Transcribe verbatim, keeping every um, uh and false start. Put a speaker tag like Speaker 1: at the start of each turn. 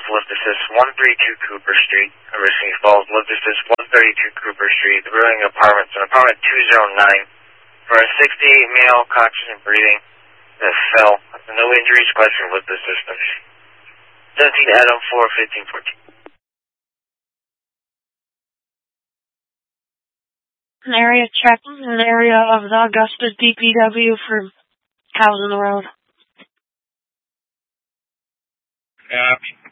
Speaker 1: lift assist one thirty-two Cooper Street. Emergency Falls, lift assist one thirty-two Cooper Street. The Brewing Apartments on apartment two oh nine. For a sixty-eight male, conscious and breathing, that fell. No injuries, question lift assist. seventeen Adam four fifteen fourteen.
Speaker 2: An area check, an area of the Augusta D P W for Thousand Road.
Speaker 3: Copy.